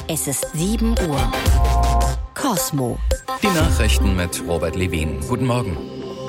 Es ist 7 Uhr. Cosmo. Die Nachrichten mit Robert Levin. Guten Morgen.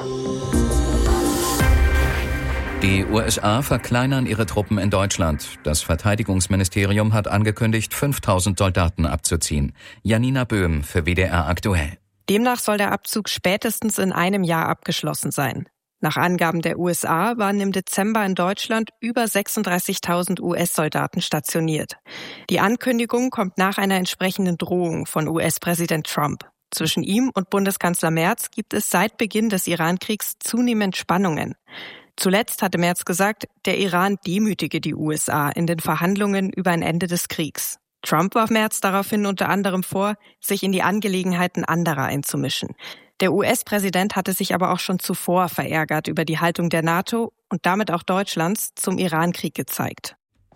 Die USA verkleinern ihre Truppen in Deutschland. Das Verteidigungsministerium hat angekündigt, 5.000 Soldaten abzuziehen. Janina Böhm für WDR aktuell. Demnach soll der Abzug spätestens in einem Jahr abgeschlossen sein. Nach Angaben der USA waren im Dezember in Deutschland über 36.000 US-Soldaten stationiert. Die Ankündigung kommt nach einer entsprechenden Drohung von US-Präsident Trump. Zwischen ihm und Bundeskanzler Merz gibt es seit Beginn des Iran-Kriegs zunehmend Spannungen. Zuletzt hatte Merz gesagt, der Iran demütige die USA in den Verhandlungen über ein Ende des Kriegs. Trump warf Merz daraufhin unter anderem vor, sich in die Angelegenheiten anderer einzumischen. Der US-Präsident hatte sich aber auch schon zuvor verärgert über die Haltung der NATO und damit auch Deutschlands zum Iran-Krieg gezeigt.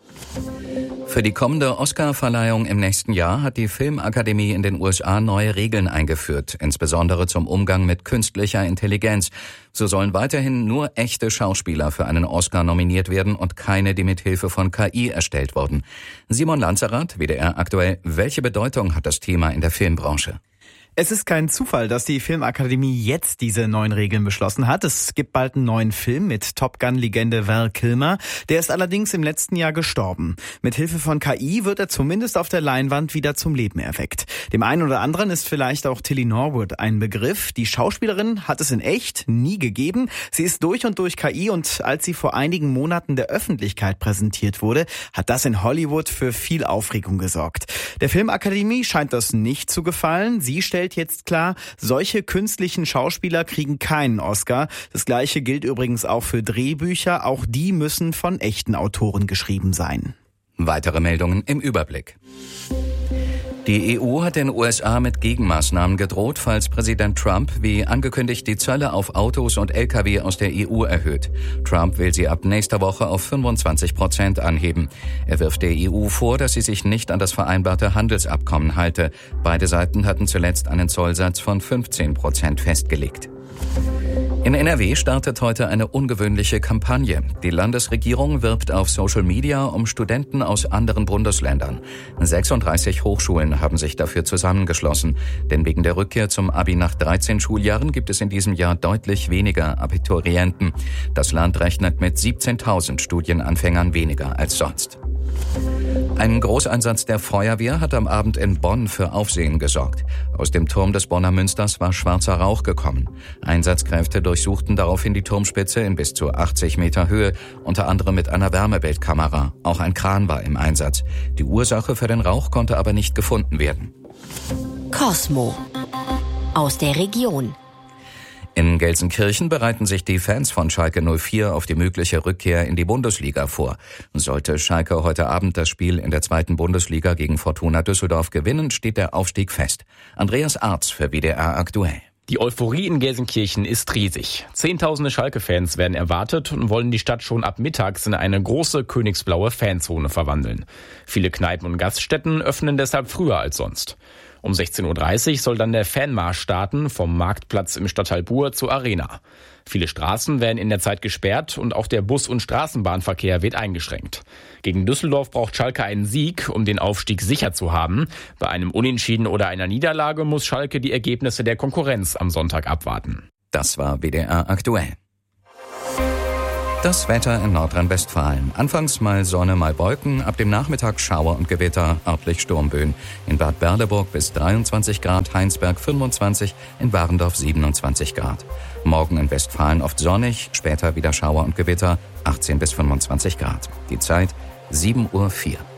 Für die kommende Oscar-Verleihung im nächsten Jahr hat die Filmakademie in den USA neue Regeln eingeführt, insbesondere zum Umgang mit künstlicher Intelligenz. So sollen weiterhin nur echte Schauspieler für einen Oscar nominiert werden und keine, die mit Hilfe von KI erstellt wurden. Simon Lanzerath, WDR aktuell, welche Bedeutung hat das Thema in der Filmbranche? Es ist kein Zufall, dass die Filmakademie jetzt diese neuen Regeln beschlossen hat. Es gibt bald einen neuen Film mit Top Gun-Legende Val Kilmer. Der ist allerdings im letzten Jahr gestorben. Mit Hilfe von KI wird er zumindest auf der Leinwand wieder zum Leben erweckt. Dem einen oder anderen ist vielleicht auch Tilly Norwood ein Begriff. Die Schauspielerin hat es in echt nie gegeben. Sie ist durch und durch KI und als sie vor einigen Monaten der Öffentlichkeit präsentiert wurde, hat das in Hollywood für viel Aufregung gesorgt. Der Filmakademie scheint das nicht zu gefallen. Sie stellt jetzt klar, solche künstlichen Schauspieler kriegen keinen Oscar. Das Gleiche gilt übrigens auch für Drehbücher. Auch die müssen von echten Autoren geschrieben sein. Weitere Meldungen im Überblick. Die EU hat den USA mit Gegenmaßnahmen gedroht, falls Präsident Trump, wie angekündigt, die Zölle auf Autos und Lkw aus der EU erhöht. Trump will sie ab nächster Woche auf 25% anheben. Er wirft der EU vor, dass sie sich nicht an das vereinbarte Handelsabkommen halte. Beide Seiten hatten zuletzt einen Zollsatz von 15% festgelegt. In NRW startet heute eine ungewöhnliche Kampagne. Die Landesregierung wirbt auf Social Media um Studenten aus anderen Bundesländern. 36 Hochschulen haben sich dafür zusammengeschlossen. Denn wegen der Rückkehr zum Abi nach 13 Schuljahren gibt es in diesem Jahr deutlich weniger Abiturienten. Das Land rechnet mit 17.000 Studienanfängern weniger als sonst. Ein Großeinsatz der Feuerwehr hat am Abend in Bonn für Aufsehen gesorgt. Aus dem Turm des Bonner Münsters war schwarzer Rauch gekommen. Einsatzkräfte durchsuchten daraufhin die Turmspitze in bis zu 80 Meter Höhe, unter anderem mit einer Wärmebildkamera. Auch ein Kran war im Einsatz. Die Ursache für den Rauch konnte aber nicht gefunden werden. Cosmo. Aus der Region. In Gelsenkirchen bereiten sich die Fans von Schalke 04 auf die mögliche Rückkehr in die Bundesliga vor. Sollte Schalke heute Abend das Spiel in der 2. Bundesliga gegen Fortuna Düsseldorf gewinnen, steht der Aufstieg fest. Andreas Arz für WDR aktuell. Die Euphorie in Gelsenkirchen ist riesig. Zehntausende Schalke-Fans werden erwartet und wollen die Stadt schon ab mittags in eine große königsblaue Fanzone verwandeln. Viele Kneipen und Gaststätten öffnen deshalb früher als sonst. Um 16.30 Uhr soll dann der Fanmarsch starten, vom Marktplatz im Stadtteil Buhr zur Arena. Viele Straßen werden in der Zeit gesperrt und auch der Bus- und Straßenbahnverkehr wird eingeschränkt. Gegen Düsseldorf braucht Schalke einen Sieg, um den Aufstieg sicher zu haben. Bei einem Unentschieden oder einer Niederlage muss Schalke die Ergebnisse der Konkurrenz am Sonntag abwarten. Das war WDR aktuell. Das Wetter in Nordrhein-Westfalen. Anfangs mal Sonne, mal Wolken, ab dem Nachmittag Schauer und Gewitter, örtlich Sturmböen. In Bad Berleburg bis 23 Grad, Heinsberg 25, in Warendorf 27 Grad. Morgen in Westfalen oft sonnig, später wieder Schauer und Gewitter, 18 bis 25 Grad. Die Zeit 7:04 Uhr.